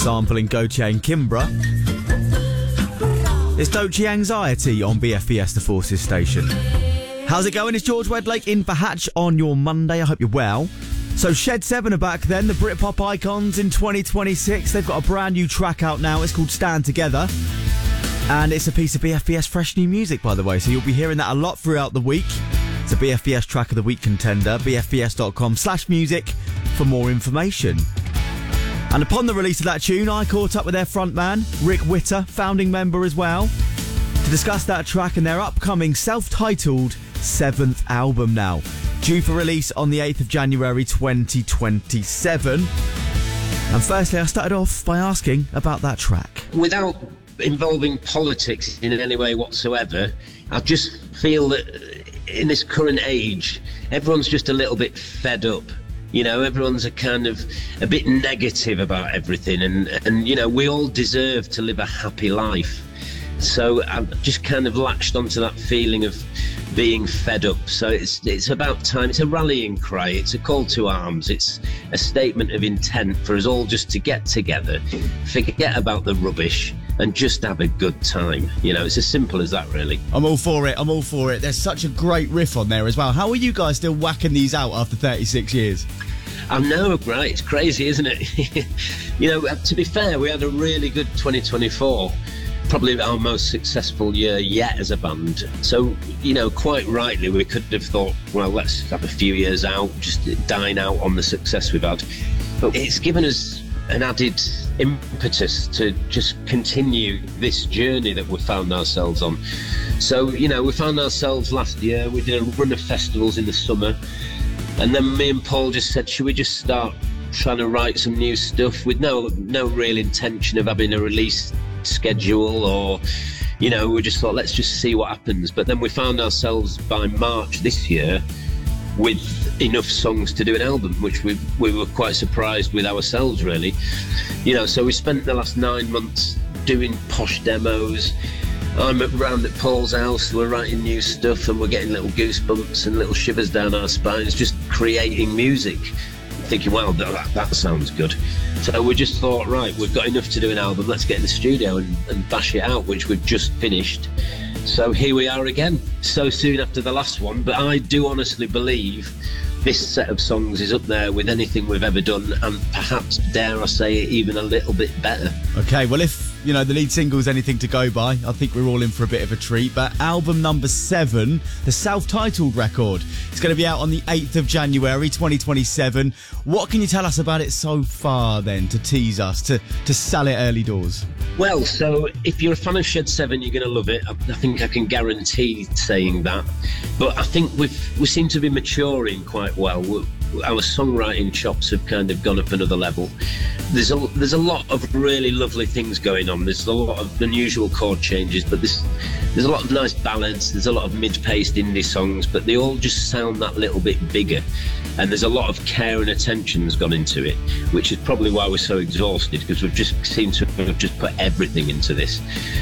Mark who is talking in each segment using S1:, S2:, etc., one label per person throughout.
S1: sampling Goche and Kimbra. It's Doechii Anxiety on BFBS, the Forces station. How's it going? It's George Wedlake in for Hatch on your Monday. I hope you're well. So Shed 7 are back then, the Britpop icons in 2026. They've got a brand new track out now. It's called Stand Together. And it's a piece of BFBS fresh new music, by the way. So you'll be hearing that a lot throughout the week. It's a BFBS Track of the Week contender. BFBS.com/music for more information. And upon the release of that tune, I caught up with their frontman, Rick Witter, founding member as well, to discuss that track and their upcoming self-titled 7th album now, due for release on the 8th of January 2027. And firstly, I started off by asking about that track.
S2: Without involving politics in any way whatsoever, I just feel that in this current age, everyone's just a little bit fed up. You know, everyone's a bit negative about everything, and you know, we all deserve to live a happy life. So I've just kind of latched onto that feeling of being fed up. So it's about time. It's a rallying cry. It's a call to arms. It's a statement of intent for us all just to get together, forget about the rubbish, and just have a good time. You know, it's as simple as that, really. I'm all for it.
S1: There's such a great riff on there as well. How are you guys still whacking these out after 36 years?
S2: I know, right? It's crazy, isn't it? You know, to be fair, we had a really good 2024. Probably our most successful year yet as a band. So, you know, quite rightly, we could have thought, well, let's have a few years out, just dine out on the success we've had. But it's given us an added impetus to just continue this journey that we found ourselves on. So, you know, we found ourselves last year, we did a run of festivals in the summer, and then me and Paul just said, should we just start trying to write some new stuff with no real intention of having a release schedule, or, you know, we just thought, let's just see what happens. But then we found ourselves by March this year with enough songs to do an album, which we were quite surprised with ourselves, really. You know, so we spent the last 9 months doing posh demos. I'm around at Paul's house, we're writing new stuff, and we're getting little goosebumps and little shivers down our spines just creating music, thinking, well, that sounds good. So we just thought, right, we've got enough to do an album, let's get in the studio and bash it out, which we've just finished. So here we are again, so soon after the last one. But I do honestly believe this set of songs is up there with anything we've ever done, and perhaps, dare I say it, even a little bit better.
S1: Okay, well, if, you know, the lead single's anything to go by, I think we're all in for a bit of a treat. But album number 7, the self-titled record, it's going to be out on the 8th of January 2027. What can you tell us about it so far, then, to tease us, to sell it early doors?
S2: Well, so if you're a fan of Shed 7, you're going to love it. I think I can guarantee saying that. But I think we seem to be maturing quite well. Our songwriting chops have kind of gone up another level. There's a lot of really lovely things going on. There's a lot of unusual chord changes, but there's a lot of nice ballads. There's a lot of mid-paced indie songs, but they all just sound that little bit bigger. And there's a lot of care and attention that's gone into it, which is probably why we're so exhausted, because we've just seemed to have just put everything into this.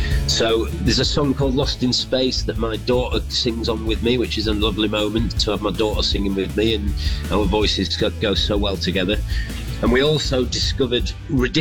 S2: So there's a song called Lost in Space that my daughter sings on with me, which is a lovely moment to have my daughter singing with me, and our voices go so well together. And we also discovered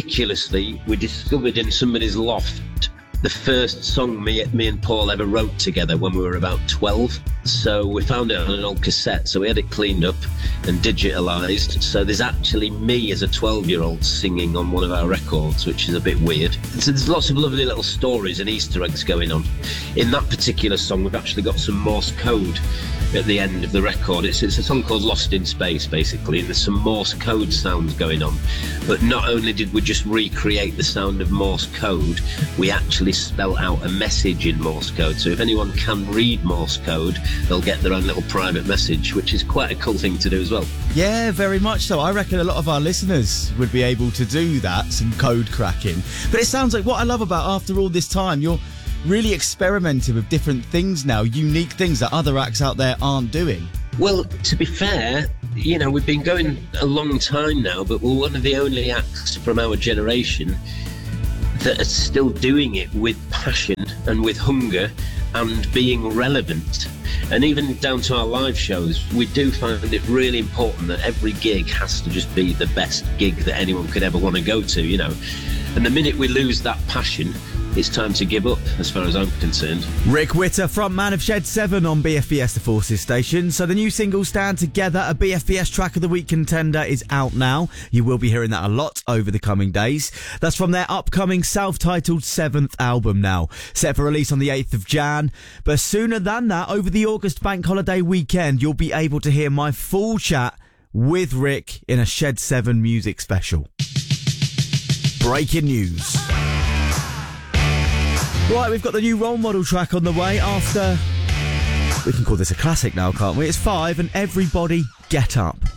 S2: in somebody's loft the first song me and Paul ever wrote together when we were about 12. So we found it on an old cassette, so we had it cleaned up and digitalised. So there's actually me as a 12-year-old singing on one of our records, which is a bit weird. So there's lots of lovely little stories and Easter eggs going on. In that particular song, we've actually got some Morse code at the end of the record. It's a song called Lost in Space, basically, and there's some Morse code sounds going on. But not only did we just recreate the sound of Morse code, we actually spell out a message in Morse code. So if anyone can read Morse code, they'll get their own little private message, which is quite a cool thing to do as well.
S1: Yeah, very much so. I reckon a lot of our listeners would be able to do that, some code cracking. But it sounds like, what I love about after all this time, you're really experimenting with different things now, unique things that other acts out there aren't doing.
S2: Well, to be fair, you know, we've been going a long time now, but we're one of the only acts from our generation that are still doing it with passion and with hunger and being relevant. And even down to our live shows, we do find it really important that every gig has to just be the best gig that anyone could ever want to go to, you know. And the minute we lose that passion, it's time to give up, as far as I'm concerned.
S1: Rick Witter, frontman of Shed 7 on BFBS The Forces station. So the new single Stand Together, a BFBS Track of the Week contender, is out now. You will be hearing that a lot over the coming days. That's from their upcoming self-titled 7th album now, set for release on the 8th of Jan. But sooner than that, over the August bank holiday weekend, you'll be able to hear my full chat with Rick in a Shed 7 music special. Breaking news. Right, we've got the new Role Model track on the way after... We can call this a classic now, can't we? It's 5 and Everybody Get Up.